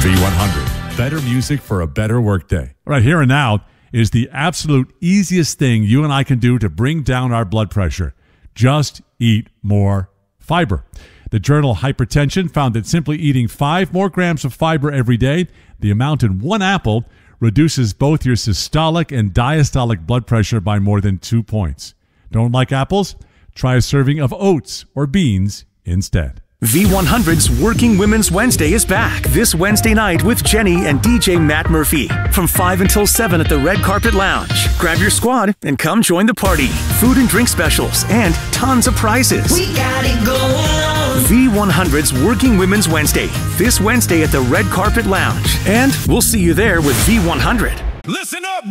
V100, better music for a better workday. All right, here and now is the absolute easiest thing you and I can do to bring down our blood pressure. Just eat more fiber. The journal Hypertension found that simply eating 5 more grams of fiber every day, the amount in one apple, reduces both your systolic and diastolic blood pressure by more than 2 points. Don't like apples? Try a serving of oats or beans instead. V100's Working Women's Wednesday is back this Wednesday night with Jenny and DJ Matt Murphy from 5 until 7 at the Red Carpet Lounge. Grab your squad and come join the party. Food and drink specials and tons of prizes. We got it going on. V100's Working Women's Wednesday this Wednesday at the Red Carpet Lounge. And we'll see you there with V100. Listen up,